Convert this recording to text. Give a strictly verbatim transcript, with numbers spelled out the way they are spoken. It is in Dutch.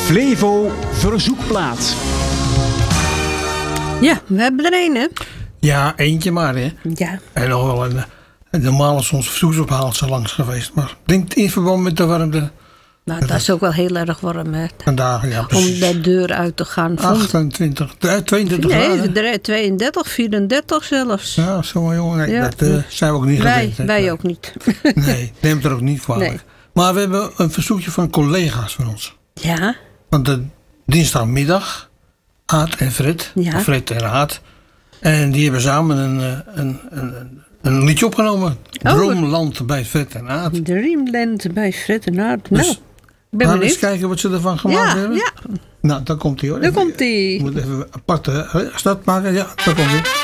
Flevo Verzoekplaat. Ja, we hebben er een, hè? Ja, eentje maar, hè. Ja. En nog wel een, een normaal is ons verzoeksophaal zo langs geweest. Maar ik denk in verband met de warmte. Nou, dat is ook wel heel erg warm, hè? Vandaag, ja, Om precies. de deur uit te gaan. achtentwintig, tweeëntwintig graden. Nee, tweeëndertig, vierendertig zelfs. Ja, zo jongen. Nee, Ja. dat uh, zijn we ook niet Wij, gewend. hè. wij Nee. ook niet. Nee, neemt er ook niet kwalijk. Nee. Maar we hebben een verzoekje van collega's van ons. Ja, Want de dinsdagmiddag, Aad en Fred, Ja. of Fred en Aad. En die hebben samen een, eh, een, een, een liedje opgenomen. Oh. Droomland bij Fred en Aad. Dreamland bij Fred en Aard. Nou, Dus ik ben laten we eens benieuwd. kijken wat ze ervan gemaakt Ja, hebben. ja, Nou, daar komt hij hoor. daar Even- komt Ik ie. moet even een aparte start maken. Ja, daar komt hij.